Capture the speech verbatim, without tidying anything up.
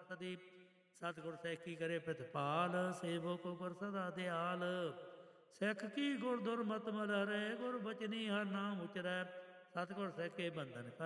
ਤਦੀ। ਸਤਿਗੁਰ ਸੈਖੀ ਕਰੇ ਪ੍ਰਤਿਪਾਲ, ਸੇਵੋ ਕੋ ਗੁਰ ਸਦਾ ਦਿਆਲ। ਸਿੱਖ ਕੀ ਗੁਰ ਦੁਰਮਤਿ ਮਲ ਹਰੈ, ਗੁਰ ਬਚਨੀ ਹਰ ਨਾਮ ਉਚਰੈ। ਸਤਿਗੁਰ ਸੈਖੇ ਬੰਧਨ